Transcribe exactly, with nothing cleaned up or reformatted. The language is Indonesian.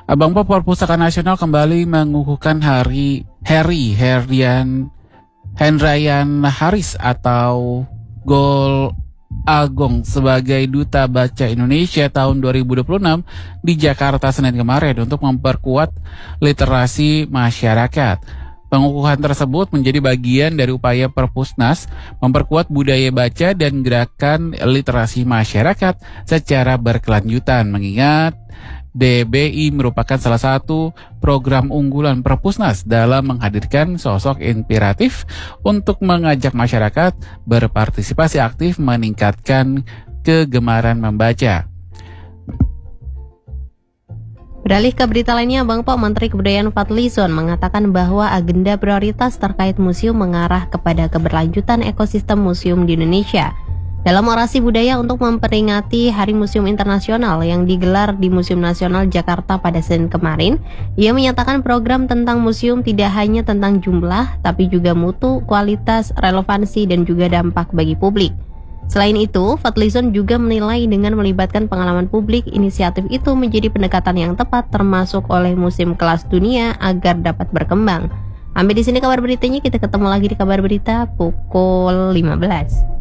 Abang Pop Perpustakaan Nasional kembali mengukuhkan hari Harry Herdian Hendrayan Haris atau Gol Agong sebagai Duta Baca Indonesia tahun dua ribu dua puluh enam di Jakarta Senin kemarin untuk memperkuat literasi masyarakat. Pengukuhan tersebut menjadi bagian dari upaya Perpusnas memperkuat budaya baca dan gerakan literasi masyarakat secara berkelanjutan, mengingat D B I merupakan salah satu program unggulan Perpusnas dalam menghadirkan sosok inspiratif untuk mengajak masyarakat berpartisipasi aktif meningkatkan kegemaran membaca. Beralih ke berita lainnya, Bang Po, Menteri Kebudayaan Fadlizon mengatakan bahwa agenda prioritas terkait museum mengarah kepada keberlanjutan ekosistem museum di Indonesia. Dalam orasi budaya untuk memperingati Hari Museum Internasional yang digelar di Museum Nasional Jakarta pada Senin kemarin, ia menyatakan program tentang museum tidak hanya tentang jumlah, tapi juga mutu, kualitas, relevansi, dan juga dampak bagi publik. Selain itu, Fadlizon juga menilai dengan melibatkan pengalaman publik, inisiatif itu menjadi pendekatan yang tepat termasuk oleh museum kelas dunia agar dapat berkembang. Sampai di sini kabar beritanya, kita ketemu lagi di kabar berita pukul lima belas.